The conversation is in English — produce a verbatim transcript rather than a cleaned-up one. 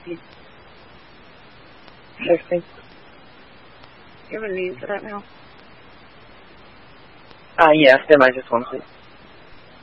Sixty. You have a name for that now? Uh, yes, then I just want to please.